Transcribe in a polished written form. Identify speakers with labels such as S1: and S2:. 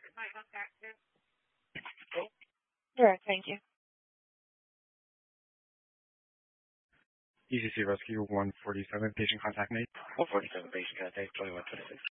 S1: Sure, thank you.
S2: ECC Rescue 147, patient contact made.
S3: 147, patient contact 2126.